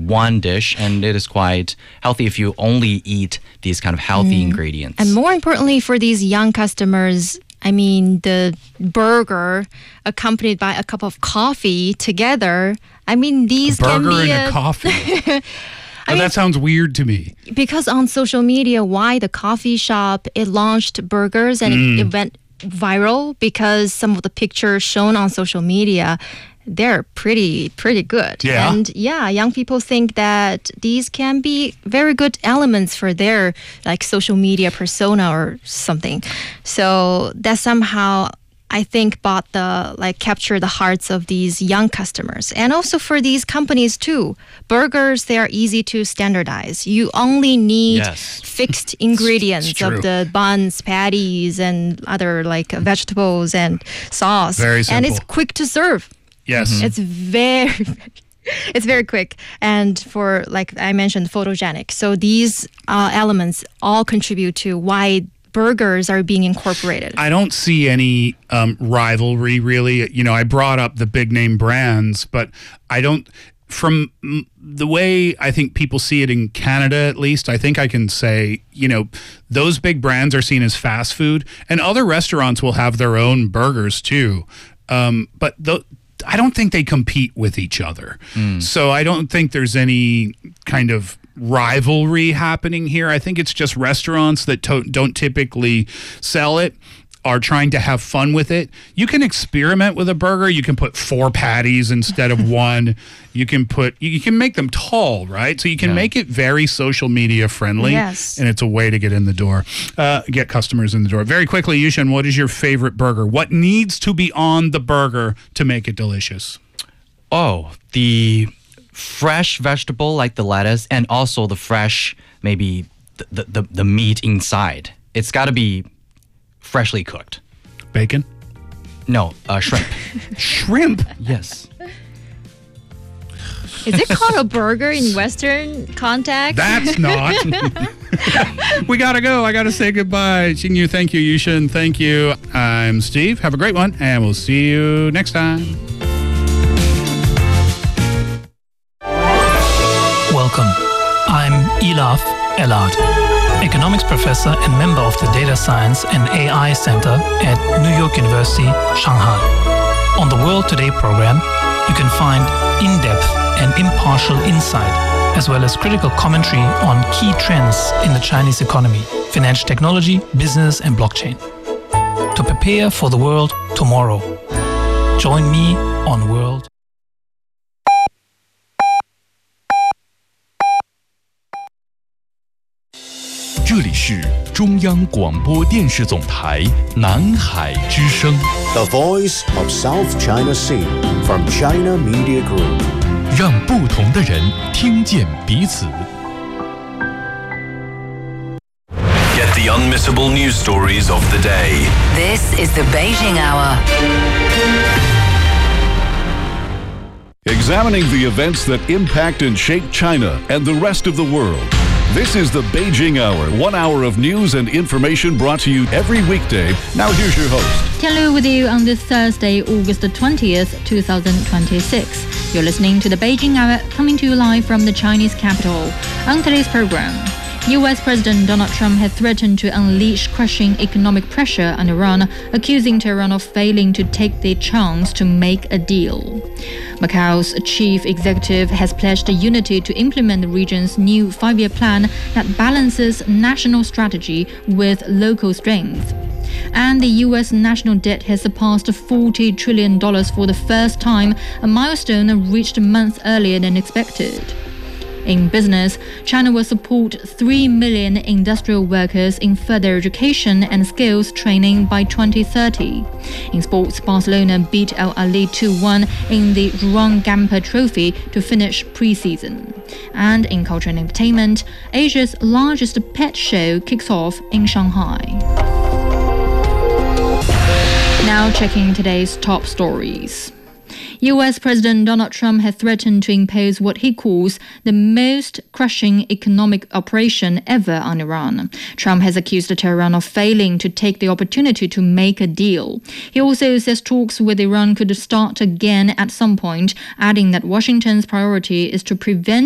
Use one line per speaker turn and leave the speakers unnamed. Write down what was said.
one dish, and it is quite healthy if you only eat these kind of healthy ingredients.
And more importantly, for these young customers, I mean, the burger accompanied by a cup of coffee together, I mean, these can be
burger and a coffee. That sounds weird to me.
Because on social media, why the coffee shop, it launched burgers and it went viral because some of the pictures shown on social media, they're pretty good.
Yeah.
And young people think that these can be very good elements for their like social media persona or something. So that somehow, I think, capture the hearts of these young customers. And also for these companies too. Burgers, they are easy to standardize. You only need fixed ingredients of the buns, patties, and other like vegetables and sauce.
Very simple.
And it's quick to serve.
Yes.
It's very quick. And for, like I mentioned, photogenic. So these elements all contribute to why burgers are being incorporated.
I don't see any rivalry, really. You know, I brought up the big name brands, but I don't, from the way I think people see it in Canada, at least, I think I can say, you know, those big brands are seen as fast food, and other restaurants will have their own burgers too. But I don't think they compete with each other. So I don't think there's any kind of rivalry happening here. I think it's just restaurants that don't typically sell it are trying to have fun with it. You can experiment with a burger. You can put 4 patties instead of 1. You can make them tall, right? So you can make it very social media friendly.
Yes.
And it's a way to get in the door, get customers in the door. Very quickly, Yushan, what is your favorite burger? What needs to be on the burger to make it delicious?
Oh, the fresh vegetable like the lettuce, and also the fresh, maybe the meat inside. It's got to be freshly cooked.
Bacon?
No, shrimp.
Shrimp?
Yes.
Is it called a burger in Western context?
That's not. We gotta go. I gotta say goodbye. Xingyu, thank you. Yushan, thank you. I'm Steve. Have a great one, and we'll see you next time.
Welcome. I'm Elaf Elad, economics professor and member of the Data Science and AI Center at New York University, Shanghai. On the World Today program, you can find in-depth and impartial insight, as well as critical commentary on key trends in the Chinese economy, financial technology, business, and blockchain. To prepare for the world tomorrow, join me on World.
这里是中央广播电视总台南海之声
The Voice of South China Sea from China Media Group.
让不同的人听见彼此
Get the unmissable news stories of the day.
This is the Beijing Hour.
Examining the events that impact and shape China and the rest of the world. This is the Beijing Hour, 1 hour of news and information brought to you every weekday. Now here's your host.
Tian Lu with you on this Thursday, August 20th, 2026. You're listening to the Beijing Hour, coming to you live from the Chinese capital. On today's program, U.S. President Donald Trump has threatened to unleash crushing economic pressure on Iran, accusing Tehran of failing to take the chance to make a deal. Macau's chief executive has pledged unity to implement the region's new 5-year plan that balances national strategy with local strength. And the U.S. national debt has surpassed $40 trillion for the first time, a milestone reached a month earlier than expected. In business, China will support 3 million industrial workers in further education and skills training by 2030. In sports, Barcelona beat Al Ahly 2-1 in the Ron Gamper Trophy to finish pre-season. And in culture and entertainment, Asia's largest pet show kicks off in Shanghai. Now checking today's top stories. U.S. President Donald Trump has threatened to impose what he calls the most crushing economic operation ever on Iran. Trump has accused Tehran of failing to take the opportunity to make a deal. He also says talks with Iran could start again at some point, adding that Washington's priority is to prevent